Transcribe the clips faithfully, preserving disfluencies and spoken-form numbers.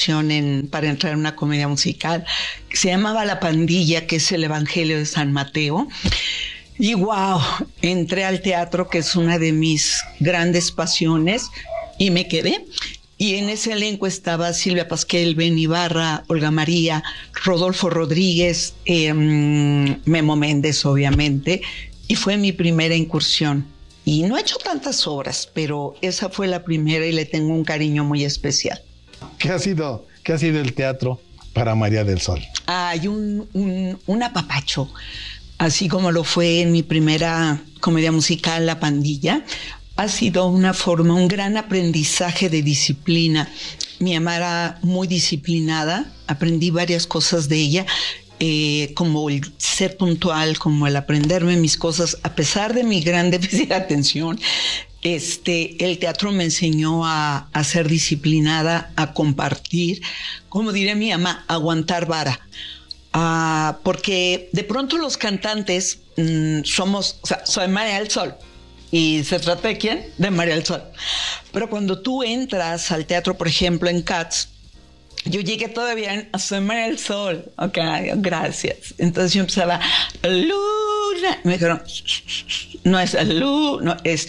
audición en, para entrar en una comedia musical. Se llamaba La Pandilla, que es el Evangelio de San Mateo. Y wow, entré al teatro, que es una de mis grandes pasiones, y me quedé. Y en ese elenco estaba Silvia Pasquel, Ben Ibarra, Olga María, Rodolfo Rodríguez, eh, Memo Méndez, obviamente. Y fue mi primera incursión. Y no he hecho tantas obras, pero esa fue la primera y le tengo un cariño muy especial. ¿Qué ha sido, qué ha sido el teatro para María del Sol? Hay un, un, un apapacho, así como lo fue en mi primera comedia musical, La Pandilla. Ha sido una forma, un gran aprendizaje de disciplina. Mi mamá era muy disciplinada, aprendí varias cosas de ella, eh, como el ser puntual, como el aprenderme mis cosas, a pesar de mi gran déficit de atención. Este, el teatro me enseñó a, a ser disciplinada, a compartir, como diría mi mamá, aguantar vara. Uh, porque de pronto los cantantes mmm, somos, o sea, soy María del Sol. ¿Y se trata de quién? De María del Sol. Pero cuando tú entras al teatro, por ejemplo, en Cats, yo llegué todavía a Soy María del Sol. Ok, gracias. Entonces yo empezaba, Luna. Me dijeron, no es Luna, no, es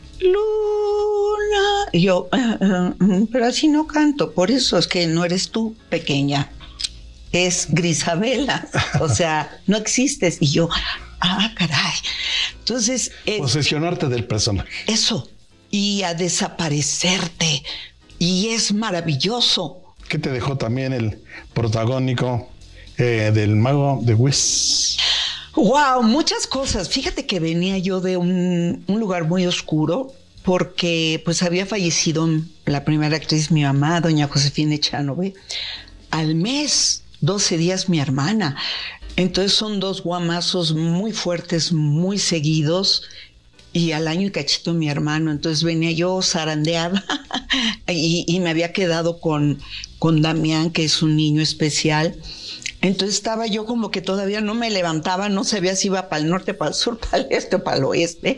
Luna. Y yo, uh, uh, pero así no canto. Por eso es que no eres tú, pequeña. Es Grisabela. O sea, no existes. Y yo, ah, caray. Entonces... Eh, Posesionarte del personaje. Eso. Y a desaparecerte. Y es maravilloso. ¿Qué te dejó también el protagónico eh, del Mago de Wiz? Wow, muchas cosas. Fíjate que venía yo de un, un lugar muy oscuro porque pues había fallecido la primera actriz, mi mamá, doña Josefina Echanove. Al mes, doce días, mi hermana. Entonces son dos guamazos muy fuertes, muy seguidos, y al año y cachito mi hermano. Entonces venía yo zarandeada y, y me había quedado con, con Damián, que es un niño especial. Entonces estaba yo como que todavía no me levantaba, no sabía si iba para el norte, para el sur, para el este o para el oeste.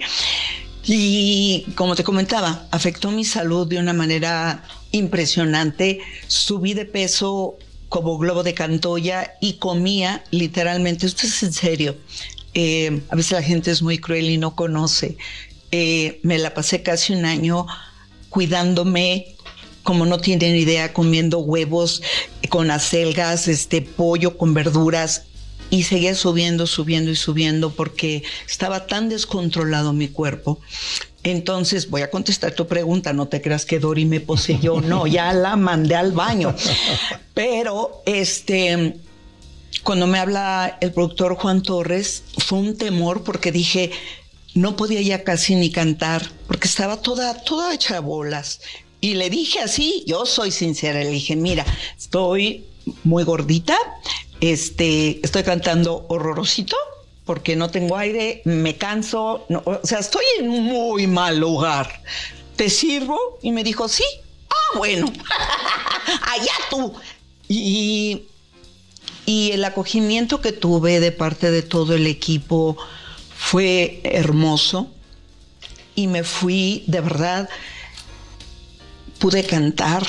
Y como te comentaba, afectó mi salud de una manera impresionante. Subí de peso como globo de Cantoya y comía literalmente, esto es en serio, eh, a veces la gente es muy cruel y no conoce, eh, me la pasé casi un año cuidándome, como no tienen idea, comiendo huevos con acelgas, este, pollo con verduras, y seguía subiendo, subiendo y subiendo porque estaba tan descontrolado mi cuerpo. Entonces, voy a contestar tu pregunta, no te creas que Dori me poseyó, no, ya la mandé al baño. Pero, este, cuando me habla el productor Juan Torres, fue un temor porque dije, no podía ya casi ni cantar, porque estaba toda, toda hecha bolas. Y le dije así, yo soy sincera, le dije, mira, estoy muy gordita, este, estoy cantando horrorosito, porque no tengo aire, me canso, no, o sea, estoy en un muy mal lugar. ¿Te sirvo? Y me dijo, sí. Ah, bueno, allá tú. Y, y el acogimiento que tuve de parte de todo el equipo fue hermoso. Y me fui, de verdad, pude cantar.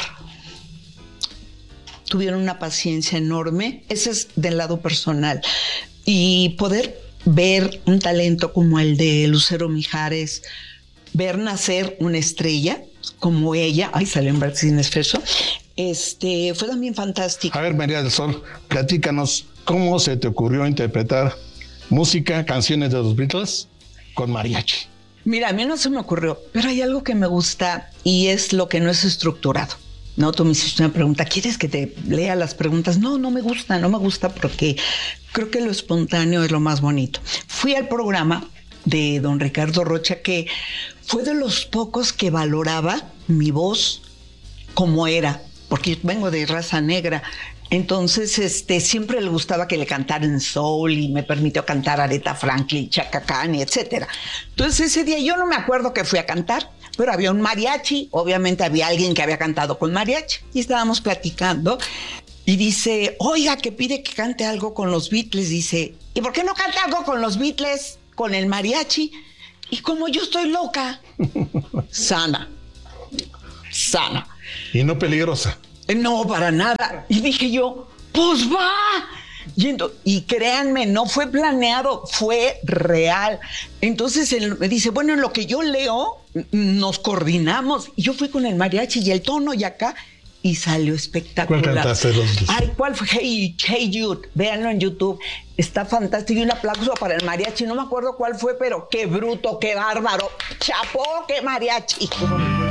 Tuvieron una paciencia enorme. Ese es del lado personal. Y poder ver un talento como el de Lucero Mijares, ver nacer una estrella como ella, ay, salió en Brasil Espresso, este, fue también fantástico. A ver, María del Sol, platícanos, ¿cómo se te ocurrió interpretar música, canciones de los Beatles con mariachi? Mira, a mí no se me ocurrió, pero hay algo que me gusta y es lo que no es estructurado. No, tú me hiciste una pregunta, ¿quieres que te lea las preguntas? No, no me gusta, no me gusta porque creo que lo espontáneo es lo más bonito. Fui al programa de don Ricardo Rocha, que fue de los pocos que valoraba mi voz como era, porque yo vengo de raza negra. Entonces, este, siempre le gustaba que le cantaran soul y me permitió cantar Aretha Franklin, Chaka Khan, etcétera. Entonces, ese día yo no me acuerdo que fui a cantar, pero había un mariachi, obviamente había alguien que había cantado con mariachi, y estábamos platicando, y dice, oiga, que pide que cante algo con los Beatles, dice, ¿y por qué no canta algo con los Beatles, con el mariachi? Y como yo estoy loca, sana, sana. Y no peligrosa. No, para nada. Y dije yo, pues va. Y, ento- y créanme, no fue planeado, fue real. Entonces él me dice, bueno, en lo que yo leo, nos coordinamos. Y yo fui con el mariachi y el tono y acá, y salió espectacular. ¿Cuál cantaste? Los dos? Ay, ¿cuál fue? Hey, Hey Jude, véanlo en YouTube. Está fantástico. Y un aplauso para el mariachi. No me acuerdo cuál fue, pero qué bruto, qué bárbaro. Chapó, qué mariachi.